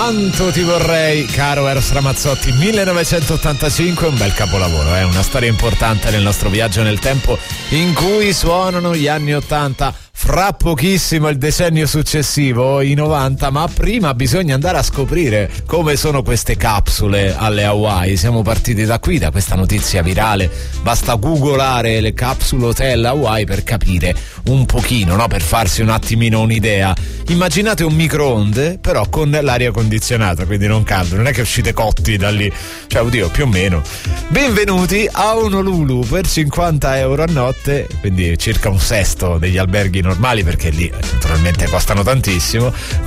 Quanto ti vorrei, caro Eros Ramazzotti. 1985, un bel capolavoro, una storia importante nel nostro viaggio nel tempo in cui suonano gli anni 80. Fra pochissimo il decennio successivo, i 90, ma prima bisogna andare a scoprire come sono queste capsule alle Hawaii. Siamo partiti da qui, da questa notizia virale. Basta googolare le capsule hotel Hawaii per capire un pochino, no? Per farsi un attimino un'idea. Immaginate un microonde, però con l'aria condizionata, quindi non caldo, non è che uscite cotti da lì, cioè oddio, più o meno. Benvenuti a Honolulu per 50 euro a notte, quindi circa un sesto degli alberghi normali, perché lì naturalmente costano tantissimo.